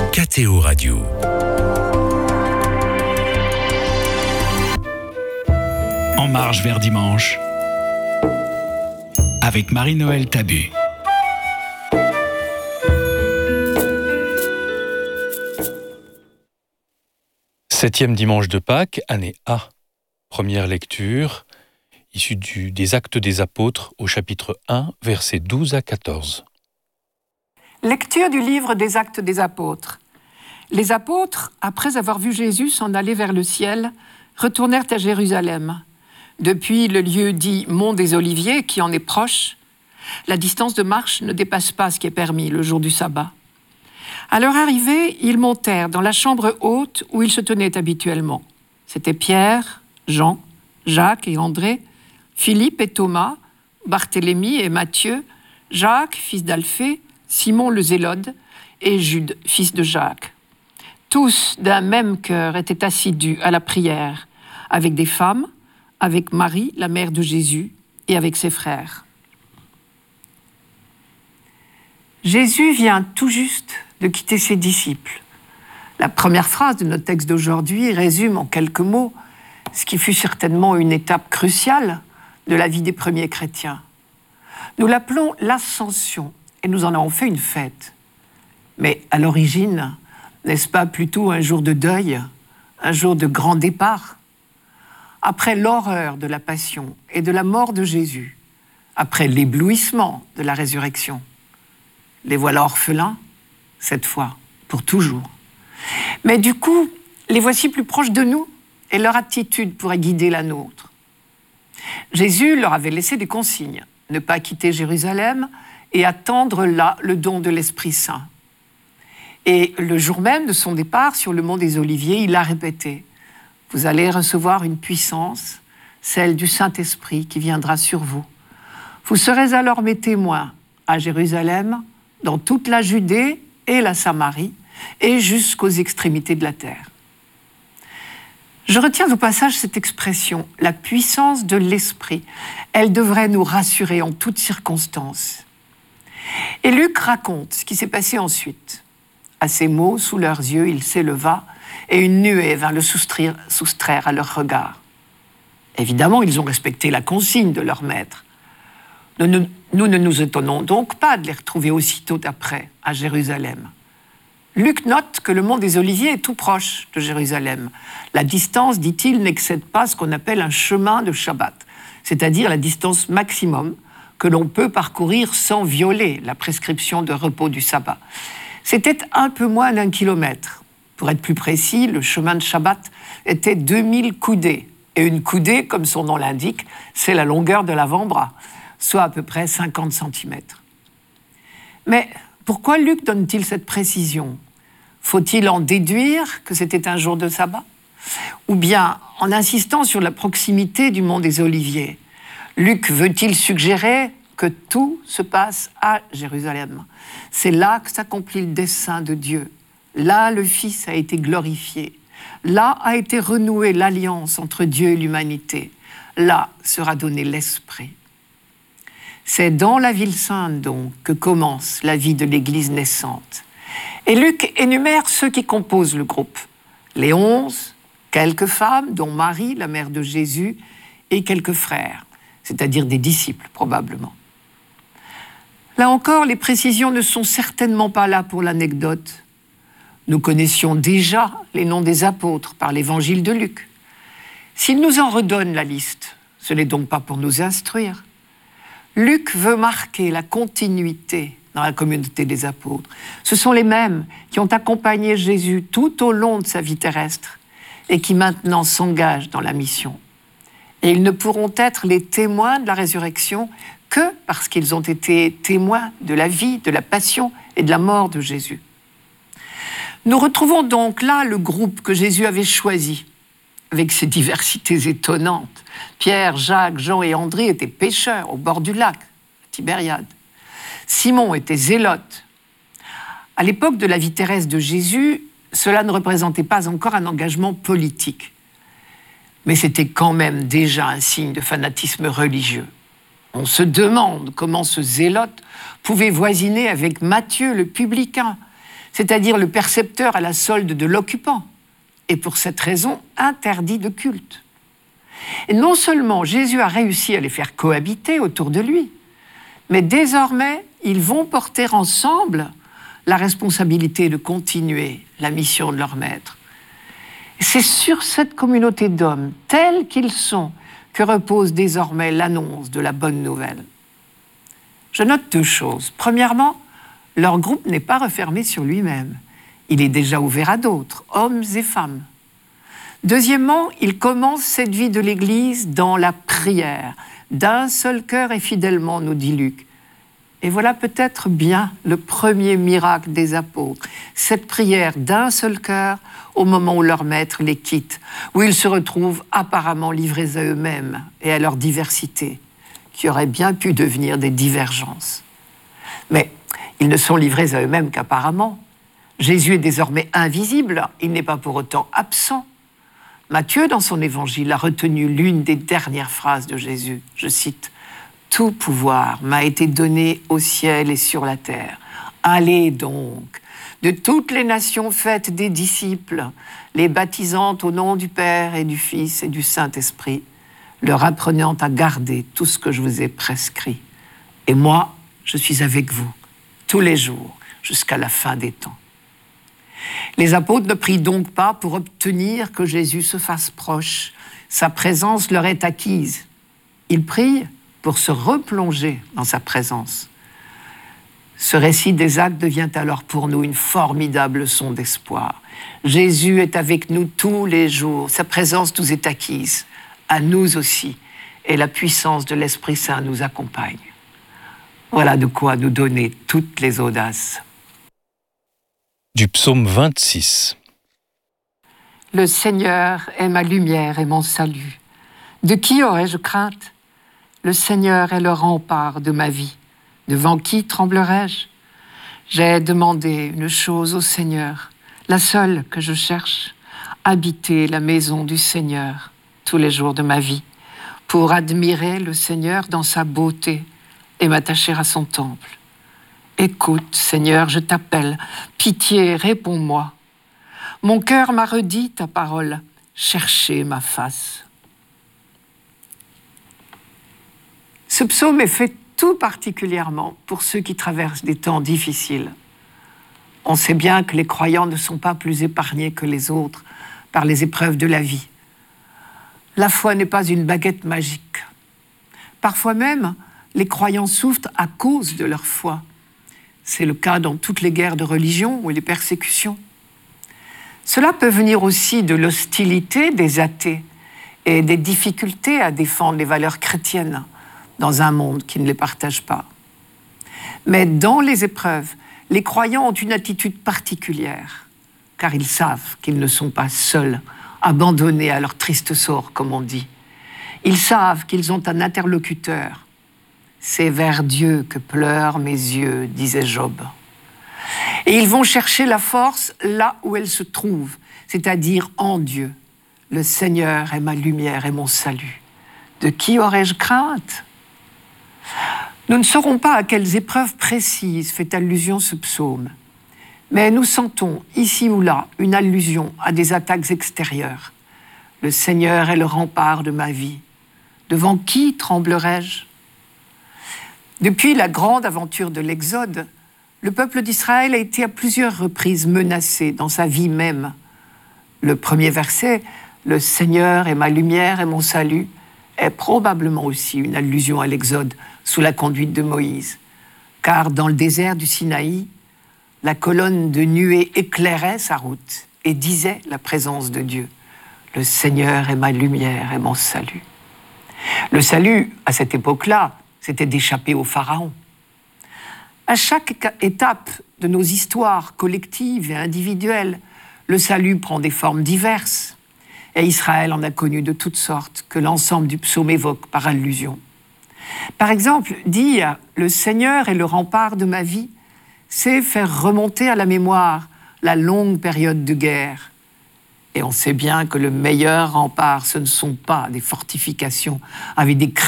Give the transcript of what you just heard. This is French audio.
KTO Radio. En marche vers dimanche, avec Marie-Noël Tabu. Septième dimanche de Pâques, année A. Première lecture, issue des Actes des Apôtres au chapitre 1, versets 12 à 14. Lecture du livre des Actes des Apôtres. Les apôtres, après avoir vu Jésus s'en aller vers le ciel, retournèrent à Jérusalem. Depuis le lieu dit Mont des Oliviers, qui en est proche, la distance de marche ne dépasse pas ce qui est permis le jour du sabbat. À leur arrivée, ils montèrent dans la chambre haute où ils se tenaient habituellement. C'étaient Pierre, Jean, Jacques et André, Philippe et Thomas, Barthélemy et Matthieu, Jacques, fils d'Alphée, Simon le Zélode et Jude, fils de Jacques. Tous, d'un même cœur, étaient assidus à la prière, avec des femmes, avec Marie, la mère de Jésus, et avec ses frères. Jésus vient tout juste de quitter ses disciples. La première phrase de notre texte d'aujourd'hui résume en quelques mots ce qui fut certainement une étape cruciale de la vie des premiers chrétiens. Nous l'appelons l'Ascension et nous en avons fait une fête. Mais à l'origine, n'est-ce pas plutôt un jour de deuil, un jour de grand départ ? Après l'horreur de la passion et de la mort de Jésus, après l'éblouissement de la résurrection, les voilà orphelins, cette fois, pour toujours. Mais du coup, les voici plus proches de nous et leur attitude pourrait guider la nôtre. Jésus leur avait laissé des consignes, ne pas quitter Jérusalem et attendre là le don de l'Esprit Saint. Et le jour même de son départ sur le mont des Oliviers, il a répété « Vous allez recevoir une puissance, celle du Saint-Esprit qui viendra sur vous. Vous serez alors mes témoins à Jérusalem, dans toute la Judée et la Samarie, et jusqu'aux extrémités de la terre. » Je retiens au passage cette expression, la puissance de l'Esprit. Elle devrait nous rassurer en toutes circonstances. Et Luc raconte ce qui s'est passé ensuite. À ces mots, sous leurs yeux, il s'éleva et une nuée vint le soustraire à leur regard. Évidemment, ils ont respecté la consigne de leur maître. Nous ne nous étonnons donc pas de les retrouver aussitôt après à Jérusalem. Luc note que le mont des Oliviers est tout proche de Jérusalem. La distance, dit-il, n'excède pas ce qu'on appelle un chemin de Shabbat, c'est-à-dire la distance maximum que l'on peut parcourir sans violer la prescription de repos du sabbat. C'était un peu moins d'1 kilomètre. Pour être plus précis, le chemin de Shabbat était 2000 coudées. Et une coudée, comme son nom l'indique, c'est la longueur de l'avant-bras, soit à peu près 50 cm. Mais pourquoi Luc donne-t-il cette précision ? Faut-il en déduire que c'était un jour de sabbat ? Ou bien, en insistant sur la proximité du mont des Oliviers, Luc veut-il suggérer que tout se passe à Jérusalem ? C'est là que s'accomplit le dessein de Dieu. Là, le Fils a été glorifié. Là a été renouée l'alliance entre Dieu et l'humanité. Là sera donné l'Esprit. C'est dans la ville sainte, donc, que commence la vie de l'Église naissante. Et Luc énumère ceux qui composent le groupe. Les 11, quelques femmes, dont Marie, la mère de Jésus, et quelques frères, c'est-à-dire des disciples, probablement. Là encore, les précisions ne sont certainement pas là pour l'anecdote. Nous connaissions déjà les noms des apôtres par l'évangile de Luc. S'il nous en redonne la liste, ce n'est donc pas pour nous instruire. Luc veut marquer la continuité dans la communauté des apôtres. Ce sont les mêmes qui ont accompagné Jésus tout au long de sa vie terrestre et qui maintenant s'engagent dans la mission. Et ils ne pourront être les témoins de la résurrection que parce qu'ils ont été témoins de la vie, de la passion et de la mort de Jésus. Nous retrouvons donc là le groupe que Jésus avait choisi, avec ses diversités étonnantes. Pierre, Jacques, Jean et André étaient pêcheurs au bord du lac, Tibériade. Simon était zélote. À l'époque de la vie terrestre de Jésus, cela ne représentait pas encore un engagement politique. Mais c'était quand même déjà un signe de fanatisme religieux. On se demande comment ce zélote pouvait voisiner avec Matthieu le publicain, c'est-à-dire le percepteur à la solde de l'occupant, et pour cette raison interdit de culte. Et non seulement Jésus a réussi à les faire cohabiter autour de lui, mais désormais, ils vont porter ensemble la responsabilité de continuer la mission de leur maître. Et c'est sur cette communauté d'hommes, tels qu'ils sont, que repose désormais l'annonce de la bonne nouvelle. Je note deux choses. Premièrement, leur groupe n'est pas refermé sur lui-même. Il est déjà ouvert à d'autres, hommes et femmes. Deuxièmement, il commence cette vie de l'Église dans la prière, d'un seul cœur et fidèlement, nous dit Luc. Et voilà peut-être bien le premier miracle des apôtres, cette prière d'un seul cœur au moment où leur maître les quitte, où ils se retrouvent apparemment livrés à eux-mêmes et à leur diversité, qui aurait bien pu devenir des divergences. Mais ils ne sont livrés à eux-mêmes qu'apparemment. Jésus est désormais invisible, il n'est pas pour autant absent. Matthieu, dans son évangile, a retenu l'une des dernières phrases de Jésus. Je cite, « Tout pouvoir m'a été donné au ciel et sur la terre. Allez donc, de toutes les nations faites des disciples, les baptisant au nom du Père et du Fils et du Saint-Esprit, leur apprenant à garder tout ce que je vous ai prescrit. Et moi, je suis avec vous tous les jours jusqu'à la fin des temps. » Les apôtres ne prient donc pas pour obtenir que Jésus se fasse proche. Sa présence leur est acquise. Ils prient pour se replonger dans sa présence. Ce récit des actes devient alors pour nous une formidable leçon d'espoir. Jésus est avec nous tous les jours. Sa présence nous est acquise, à nous aussi. Et la puissance de l'Esprit Saint nous accompagne. Voilà de quoi nous donner toutes les audaces. Du psaume 26. Le Seigneur est ma lumière et mon salut. De qui aurais-je crainte ? Le Seigneur est le rempart de ma vie. Devant qui tremblerais-je ? J'ai demandé une chose au Seigneur, la seule que je cherche, habiter la maison du Seigneur tous les jours de ma vie, pour admirer le Seigneur dans sa beauté et m'attacher à son temple. Écoute, Seigneur, je t'appelle. Pitié, réponds-moi. Mon cœur m'a redit ta parole. Cherchez ma face. Ce psaume est fait tout particulièrement pour ceux qui traversent des temps difficiles. On sait bien que les croyants ne sont pas plus épargnés que les autres par les épreuves de la vie. La foi n'est pas une baguette magique. Parfois même, les croyants souffrent à cause de leur foi. C'est le cas dans toutes les guerres de religion ou les persécutions. Cela peut venir aussi de l'hostilité des athées et des difficultés à défendre les valeurs chrétiennes dans un monde qui ne les partage pas. Mais dans les épreuves, les croyants ont une attitude particulière, car ils savent qu'ils ne sont pas seuls, abandonnés à leur triste sort, comme on dit. Ils savent qu'ils ont un interlocuteur. C'est vers Dieu que pleurent mes yeux, disait Job. Et ils vont chercher la force là où elle se trouve, c'est-à-dire en Dieu. Le Seigneur est ma lumière et mon salut. De qui aurais-je crainte ? Nous ne saurons pas à quelles épreuves précises fait allusion ce psaume, mais nous sentons ici ou là une allusion à des attaques extérieures. Le Seigneur est le rempart de ma vie. Devant qui tremblerais-je ? Depuis la grande aventure de l'Exode, le peuple d'Israël a été à plusieurs reprises menacé dans sa vie même. Le premier verset, « Le Seigneur est ma lumière et mon salut », est probablement aussi une allusion à l'Exode sous la conduite de Moïse. Car dans le désert du Sinaï, la colonne de nuée éclairait sa route et disait la présence de Dieu. « Le Seigneur est ma lumière et mon salut ». Le salut, à cette époque-là, c'était d'échapper au Pharaon. À chaque étape de nos histoires collectives et individuelles, le salut prend des formes diverses. Et Israël en a connu de toutes sortes, que l'ensemble du psaume évoque par allusion. Par exemple, dire « Le Seigneur est le rempart de ma vie », c'est faire remonter à la mémoire la longue période de guerre. Et on sait bien que le meilleur rempart, ce ne sont pas des fortifications avec des